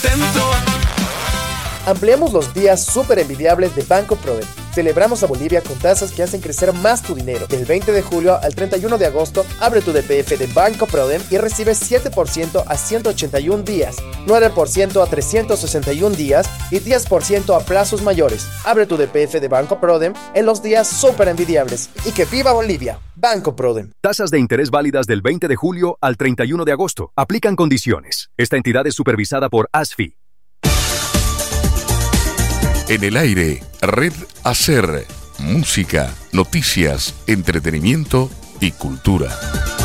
Ampliamos los días súper envidiables de Banco Proden. Celebramos a Bolivia con tasas que hacen crecer más tu dinero. Del 20 de julio al 31 de agosto, abre tu DPF de Banco Proden y recibe 7% a 181 días, 9% a 361 días y 10% a plazos mayores. Abre tu DPF de Banco Proden en los días súper envidiables. ¡Y que viva Bolivia! Banco Proden. Tasas de interés válidas del 20 de julio al 31 de agosto. Aplican condiciones. Esta entidad es supervisada por ASFI. En el aire, Red Hacer, música, noticias, entretenimiento y cultura.